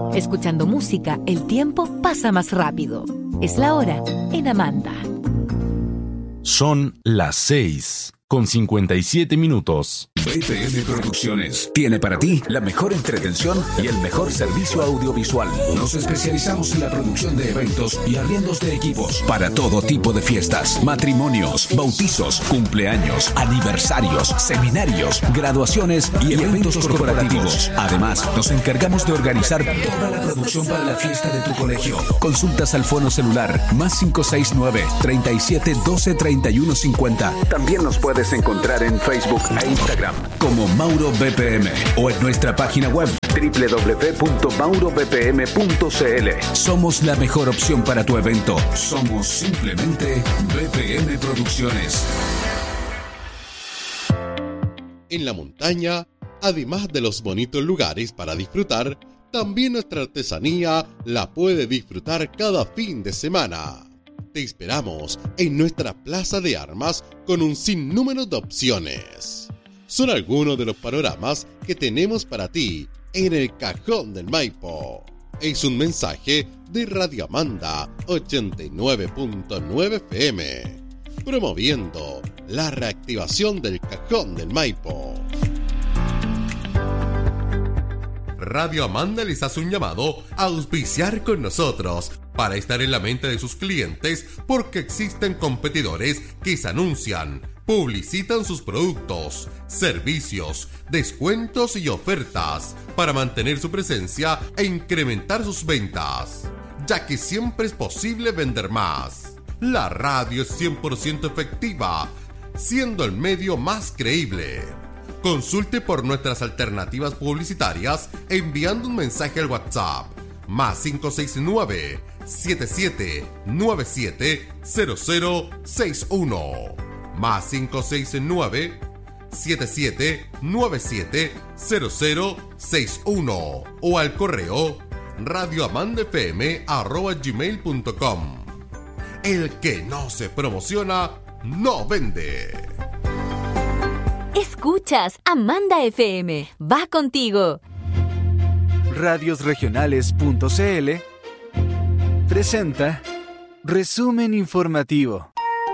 Escuchando música, el tiempo pasa más rápido. Es la hora en Amanda. Son las 6:57. BPM Producciones tiene para ti la mejor entretención y el mejor servicio audiovisual. Nos especializamos en la producción de eventos y arriendos de equipos para todo tipo de fiestas, matrimonios, bautizos, cumpleaños, aniversarios, seminarios, graduaciones y eventos corporativos. Además, nos encargamos de organizar toda la producción para la fiesta de tu colegio. Consultas al fono celular +569 37 12 31 50. También nos puedes encontrar en Facebook e Instagram como Mauro BPM o en nuestra página web www.maurobpm.cl. Somos la mejor opción para tu evento. Somos simplemente BPM Producciones. En la montaña, además de los bonitos lugares para disfrutar, también nuestra artesanía la puede disfrutar cada fin de semana. Te esperamos en nuestra plaza de armas con un sinnúmero de opciones. Son algunos de los panoramas que tenemos para ti en el Cajón del Maipo. Es un mensaje de Radio Amanda 89.9 FM, promoviendo la reactivación del Cajón del Maipo. Radio Amanda les hace un llamado a auspiciar con nosotros para estar en la mente de sus clientes, porque existen competidores que se anuncian, publicitan sus productos, servicios, descuentos y ofertas para mantener su presencia e incrementar sus ventas, ya que siempre es posible vender más. La radio es 100% efectiva, siendo el medio más creíble. Consulte por nuestras alternativas publicitarias enviando un mensaje al WhatsApp +569 7797 0061 +569 7797 0061 o al correo radioamandafm@gmail.com. El que no se promociona no vende. Escuchas Amanda FM. Va contigo. Radiosregionales.cl presenta Resumen Informativo.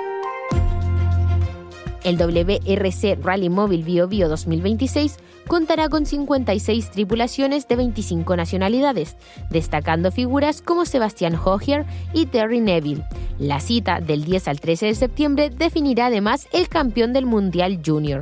El WRC Rally Móvil Bio Bio 2026 contará con 56 tripulaciones de 25 nacionalidades, destacando figuras como Sebastián Hoyer y Terry Neville. La cita del 10 al 13 de septiembre definirá además el campeón del Mundial Junior.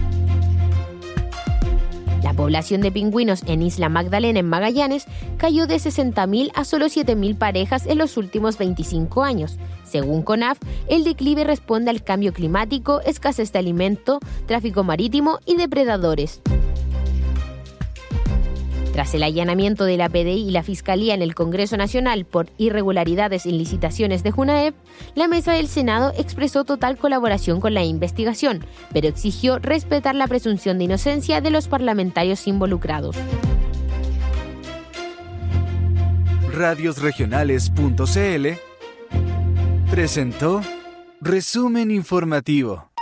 La población de pingüinos en Isla Magdalena, en Magallanes, cayó de 60.000 a solo 7.000 parejas en los últimos 25 años. Según CONAF, el declive responde al cambio climático, escasez de alimento, tráfico marítimo y depredadores. Tras el allanamiento de la PDI y la Fiscalía en el Congreso Nacional por irregularidades en licitaciones de Junaep, la Mesa del Senado expresó total colaboración con la investigación, pero exigió respetar la presunción de inocencia de los parlamentarios involucrados. Radiosregionales.cl presentó Resumen Informativo.